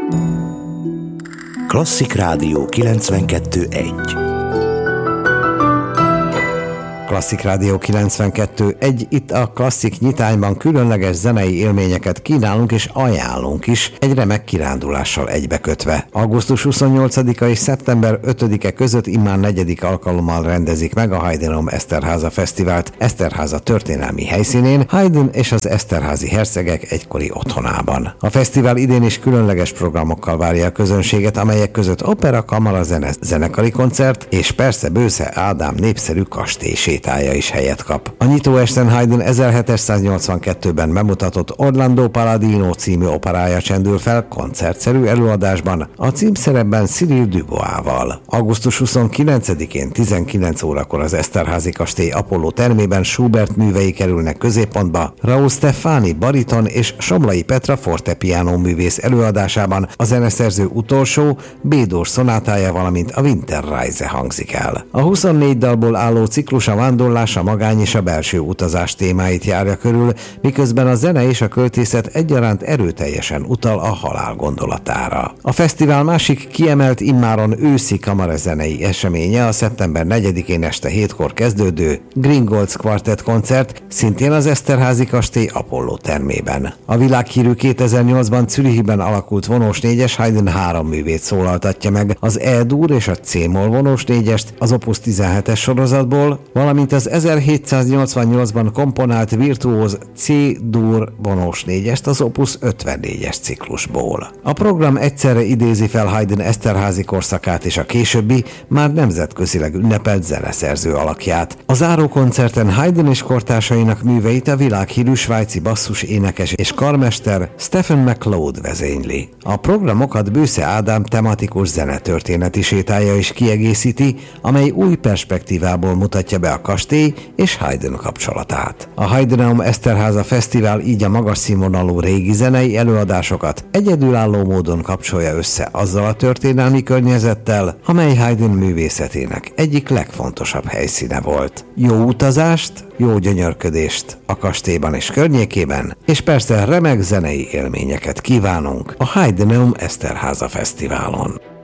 Klasszik Rádió 92.1. Klasszik Rádió 92.1, itt a Klasszik nyitányban különleges zenei élményeket kínálunk és ajánlunk is, egy remek kirándulással egybekötve. Augusztus 28-a és szeptember 5-e között immár 4. alkalommal rendezik meg a Haydenom Eszterháza Fesztivált Eszterháza történelmi helyszínén, Haydn és az eszterházi hercegek egykori otthonában. A fesztivál idén is különleges programokkal várja a közönséget, amelyek között opera, kamarazene, zenekari koncert és persze Bősze Ádám népszerű kastélysétája is helyet kap. A nyitóesten Haydn 1782-ben bemutatott Orlando Palladino című operája csendül fel koncertszerű előadásban, a címszerepben Cyril Dubois-val. Augusztus 29-én 19 órakor az Eszterházi kastély Apollo termében Schubert művei kerülnek középpontba, Raúl Stefani bariton és Somlai Petra fortepiano művész előadásában a zeneszerző utolsó B-dur szonátája, valamint a Winterreise hangzik el. A 24 dalból álló ciklus a vándorlás, a magány és a belső utazás témáit járja körül, miközben a zene és a költészet egyaránt erőteljesen utal a halál gondolatára. A fesztivál másik kiemelt, immáron őszi kamarazenei eseménye a szeptember 4-én este 7-kor kezdődő Gringolds Quartet koncert, szintén az Eszterházi kastély Apollo termében. A világhírű 2008-ban Zürichben alakult vonós négyes Haydn 3 művét szólaltatja meg, az E-dur és a C-moll vonós négyest az Opus 17-es sorozatból, valamint az 1788-ban komponált virtuóz C-dur vonós négyest az Opus 54-es ciklusból. A program egyszerre idézi fel Haydn eszterházi korszakát és a későbbi, már nemzetközileg ünnepelt zeneszerző alakját. A zárókoncerten Haydn és kortársainak műveit a világhírű svájci basszus énekes és karmester Stephen McLeod vezényli. A programokat Bősze Ádám tematikus zenetörténeti sétája is kiegészíti, amely új perspektívából mutatja be a kastély és Haydn kapcsolatát. A Haydenom Eszterháza Fesztivál így a magas színvonalú régi zenei előadásokat egyedülálló módon kapcsolja össze azzal a történelmi környezettel, amely Haydn művészetének egyik legfontosabb helyszíne volt. Jó utazást, jó gyönyörködést a kastélyban és környékében, és persze remek zenei élményeket kívánunk a Haydenom Eszterháza Fesztiválon.